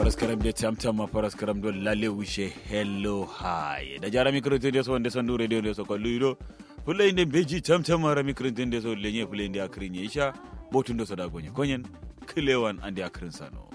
Paraskaram de tamtama paraskaram do lale wishe hello hi. Da jara mikrotin de so wonde sandu radio de so kolludo. Fulle inde beji tamtama ra mikrotin de so lenye fulle inde akrinye isha botundo so da gonye konyen kilewan ande akrin sano.